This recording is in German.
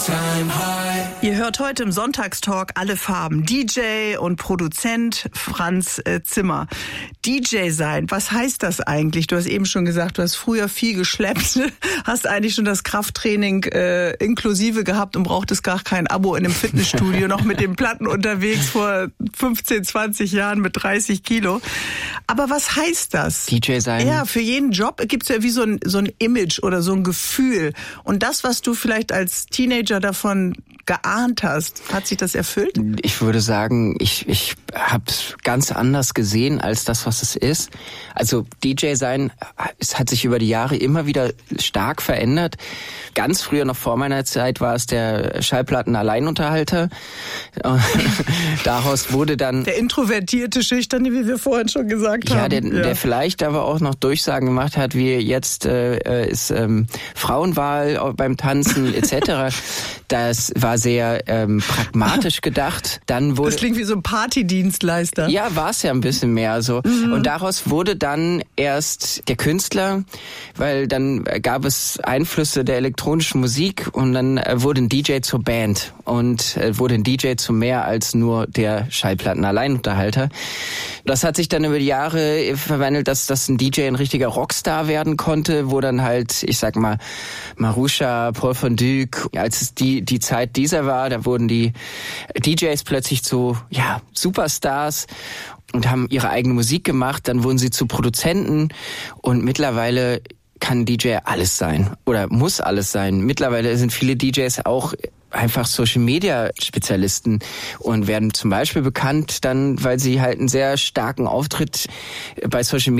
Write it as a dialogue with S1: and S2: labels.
S1: Ihr hört heute im Sonntagstalk alle Farben. DJ und Produzent Franz Zimmer. DJ sein, was heißt das eigentlich? Du hast eben schon gesagt, du hast früher viel geschleppt, hast eigentlich schon das Krafttraining inklusive gehabt und brauchtest gar kein Abo in einem Fitnessstudio, noch mit den Platten unterwegs vor 15, 20 Jahren mit 30 Kilo. Aber was heißt das?
S2: DJ sein?
S1: Ja, für jeden Job gibt's ja wie so ein Image oder so ein Gefühl. Und das, was du vielleicht als Teenager davon geahnt hast, hat sich das erfüllt?
S2: Ich würde sagen, ich habe es ganz anders gesehen als das, was es ist. Also DJ sein, es hat sich über die Jahre immer wieder stark verändert. Ganz früher, noch vor meiner Zeit, war es der Schallplatten-Alleinunterhalter. Daraus wurde dann...
S1: Der introvertierte, schüchterne, wie wir vorhin schon gesagt haben.
S2: Der vielleicht aber auch noch Durchsagen gemacht hat, wie jetzt ist Frauenwahl beim Tanzen etc. Das war sehr pragmatisch gedacht. Dann wurde,
S1: das klingt wie so ein Partydienstleister.
S2: Ja, war es ja ein bisschen mehr so. Mhm. Und daraus wurde dann erst der Künstler, weil dann gab es Einflüsse der elektronischen Musik und dann wurde ein DJ zur Band und wurde ein DJ zu mehr als nur der Schallplatten-Alleinunterhalter. Das hat sich dann über die Jahre verwandelt, dass ein DJ ein richtiger Rockstar werden konnte, wo dann halt, ich sag mal, Marusha, Paul von Dyk, als es die Zeit dieser war, da wurden die DJs plötzlich zu Superstars und haben ihre eigene Musik gemacht, dann wurden sie zu Produzenten und mittlerweile kann DJ alles sein oder muss alles sein. Mittlerweile sind viele DJs auch einfach Social-Media-Spezialisten und werden zum Beispiel bekannt dann, weil sie halt einen sehr starken Auftritt bei Social